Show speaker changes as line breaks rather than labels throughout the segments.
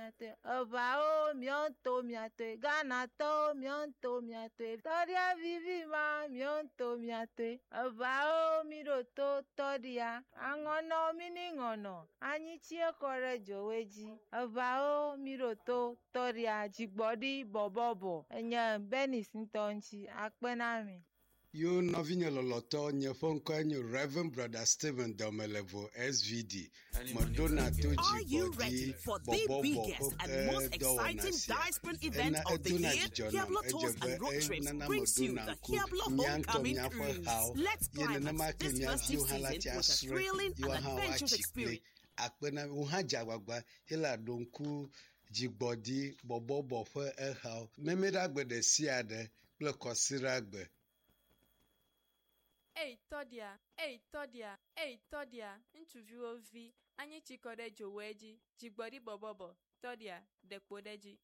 miate. Avao mionto miate. Ganato mionto miate. Toria vivi ma mionto miate. Avao miroto toria. Angono miningono. Anyichie kore joweji. Avao miroto toria jigbodi bobobo. Enye Benis ntonchi akpenami.
Yo novinye loloto nye fonko nye Reverend Brother Stephen Domelevo SVD. Madonna toji
Are you ready for the biggest and most exciting diaspora event of the year? Kiablo Tours and Road Trips brings you the Kiablo Homecoming Cruise. Let's climax this festive season with a thrilling and adventurous experience.
Akpena uhaja wagba hila donku jigbodi bobobo fe ehao. Memedagbe de siade ple kosiragbe.
Hey Todia, interview ovi, anyi chikore joweji, jigbori bobobo, Todia, dekwodeji.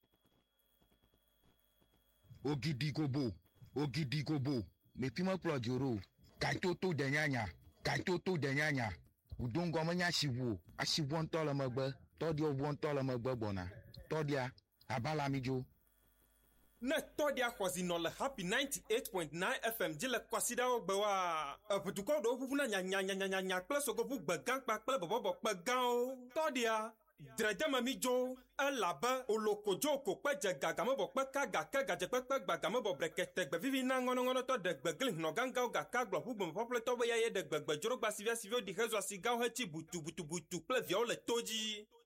Ogidigobo, mepima plojoro, kaitoto denyanya, udongo manya ashibu ntola magbe, Todia ntola magbe bona, Todia, abalamijo.
Ne Todia kwazi no le happy 98.9 FM jile kwasida ogbewa eputuko do pupuna nya plus ogopu gbegan pa ple bobo gbegan o Todia Dredema mijo elabe olokojo ko peje gagamo bo peka gaje pepe gbagamo bo brekete gbe vivi na ngono to de gbegli no ganga o gaka glo pugbo popule to ye de gbegbe joro gba sivia di hezo asiga o hechi butu ple via o le toji